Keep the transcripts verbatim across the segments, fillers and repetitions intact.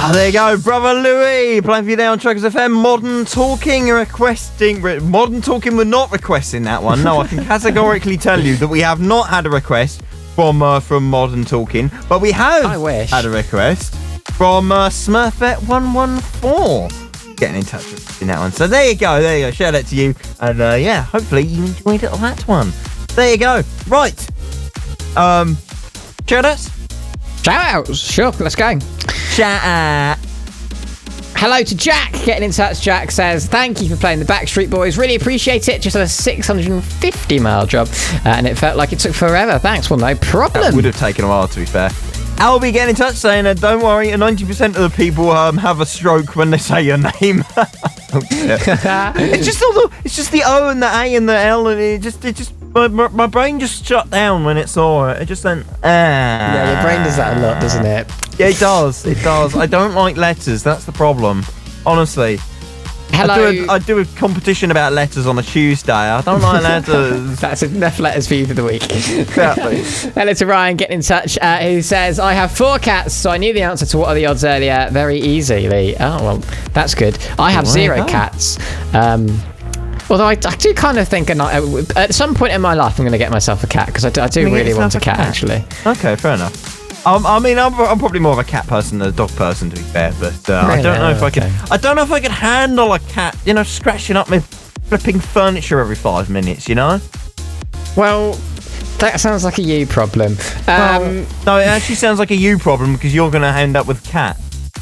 Oh, there you go, Brother Louis, playing for you there on Truckers F M. Modern Talking requesting. Re- Modern Talking were not requesting that one. No, I can categorically tell you that we have not had a request from uh, from Modern Talking, but we have I wish. had a request from uh, Smurfette one one four. Getting in touch with in that one. So there you go, there you go. Shout out to you, and uh, yeah, hopefully you enjoyed it on that one. There you go. Right. Um, shout outs. Shout outs. Sure, let's go. Shout out. Hello to Jack. Getting in touch. Jack says, thank you for playing the Backstreet Boys. Really appreciate it. Just had a six hundred fifty mile job, uh, and it felt like it took forever. Thanks. Well, no problem. That would have taken a while, to be fair. Albie getting in touch saying, uh, don't worry, ninety percent of the people um, have a stroke when they say your name. Oh, it's just all the, it's just the O and the A and the L, and it just, it just, my, my brain just shut down when it saw it. It just went, ah. Yeah, your brain does that a lot, doesn't it? Yeah, it does. It does. I don't like letters. That's the problem. Honestly. Hello. I do, a, I do a competition about letters on a Tuesday. I don't like letters. That's enough letters for you for the week. Exactly. Hello to Ryan getting in touch, uh, who says, I have four cats, so I knew the answer to what are the odds earlier very easily. Oh, well, that's good. I have Oh, zero wow. cats. Um, although I, I do kind of think at some point in my life I'm going to get myself a cat, because I do, I do You're gonna really get want a yourself cat, a cat? actually. Okay, fair enough. Um, I mean, I'm, I'm probably more of a cat person than a dog person, to be fair. But uh, I Really? don't know if I Okay. could. I don't know if I could handle a cat, you know, scratching up my flipping furniture every five minutes. You know. Well, that sounds like a you problem. Um, Well, no, it actually sounds like a you problem because you're going to end up with a cat.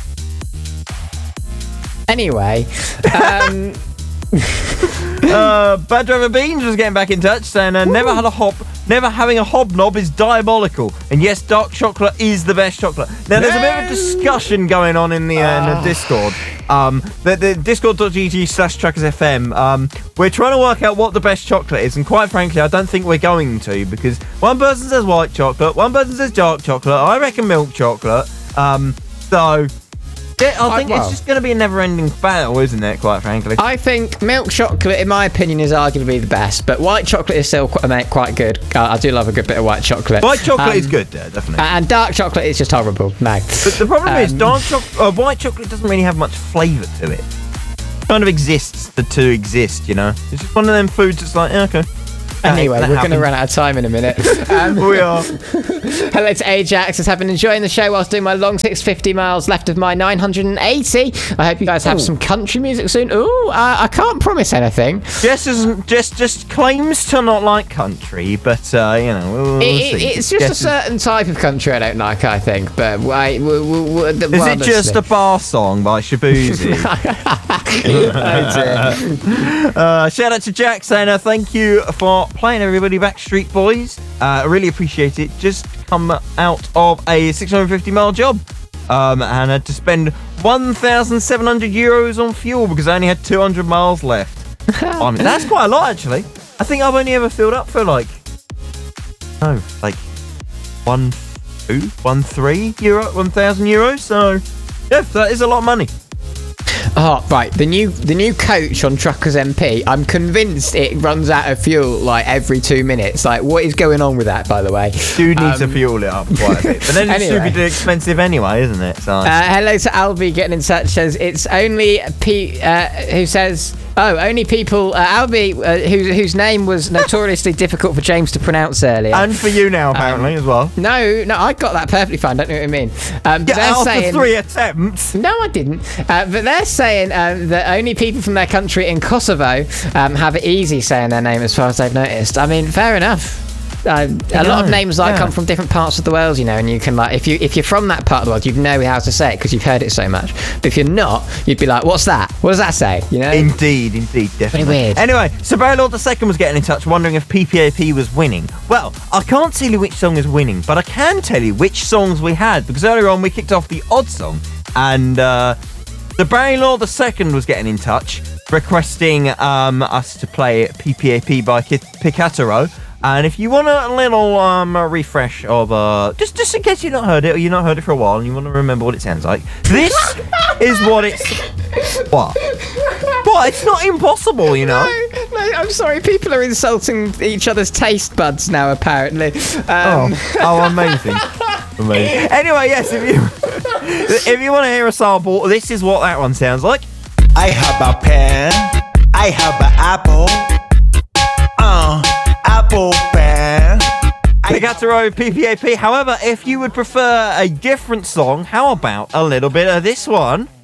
anyway, um, uh, Bad Driver Beans was getting back in touch saying, uh, "Never had a hop. Never having a hobnob is diabolical, and yes, dark chocolate is the best chocolate." Now, there's a bit of a discussion going on in the, uh, in the Discord. Um, the, the discord.gg slash trackers FM. Um, we're trying to work out what the best chocolate is, and quite frankly, I don't think we're going to, because one person says white chocolate, one person says dark chocolate. I reckon milk chocolate. Um, so. Yeah, I think I- well- it's just going to be a never-ending battle, isn't it? Quite frankly. I think milk chocolate, in my opinion, is arguably the best, but white chocolate is still quite, quite good. Uh, I do love a good bit of white chocolate. White chocolate Um, is good, yeah, definitely. And dark chocolate is just horrible. No. But the problem is, Um, dark chocolate, uh, white chocolate doesn't really have much flavour to it. It kind of exists to, to exist, you know. It's just one of them foods that's like, yeah, okay. Anyway, That we're going to happens. run out of time in a minute. Um, We are. hello to Ajax. I've been enjoying the show whilst doing my long six hundred fifty miles left of my nine hundred eighty. I hope you guys have Ooh. some country music soon. Ooh, uh, I can't promise anything. Jess isn't just just claims to not like country, but uh, you know, we'll, we'll It, it, see. it's just Jess a is- certain type of country I don't like, I think. But why? W- w- w- Is well, it just a honestly. bar song by Shabuzi? Oh, dear. uh, shout out to Jack saying uh, thank you for playing everybody Backstreet Boys. Uh, I really appreciate it. Just come out of a six hundred fifty mile job um, and had to spend one thousand seven hundred euros on fuel because I only had two hundred miles left. I mean, that's quite a lot, actually. I think I've only ever filled up for like, no, like one, two, one, three euro, one thousand euros. So, yeah, that is a lot of money. Oh, right. The new the new coach on Truckers M P, I'm convinced it runs out of fuel like every two minutes. Like, what is going on with that, by the way? Do need to Um, fuel it up quite a bit. But then it's anyway. stupid expensive anyway, isn't it? So, Uh, hello to Albie getting in touch. Says it's only P uh, who says oh only people uh, Albie uh, whose whose name was notoriously difficult for James to pronounce earlier. and for you now, apparently, as well. no, no, I got that perfectly fine. Don't know what I mean. Um, but Yeah, they're after saying three attempts. no, I didn't. Uh, but they're saying um, that only people from their country in Kosovo um, have it easy saying their name, as far as they've noticed. I mean, fair enough. Uh, a lot of know, names like yeah. come from different parts of the world, you know, and you can like if you if you're from that part of the world, you'd know how to say it because you've heard it so much. But if you're not, you'd be like, "What's that? What does that say?" You know. Indeed, indeed, definitely. weird. Anyway, so Barry Lord the Second was getting in touch, wondering if P P A P was winning. Well, I can't tell you which song is winning, but I can tell you which songs we had because earlier on we kicked off the odd song, and uh, the Barry Lord the Second was getting in touch, requesting um, us to play P P A P by Kit- Picatero. And if you want a little um, a refresh of, uh, just just in case you've not heard it or you've not heard it for a while and you want to remember what it sounds like, this is what it's... What? What? It's not impossible, you know? No, no, I'm sorry. People are insulting each other's taste buds now, apparently. Um, Oh, oh, amazing. Amazing. Anyway, yes, if you If you want to hear a sample, this is what that one sounds like. I have a pen. I have an apple. Uh, apple pen. Pigataro, P P A P. However, if you would prefer a different song, how about a little bit of this one?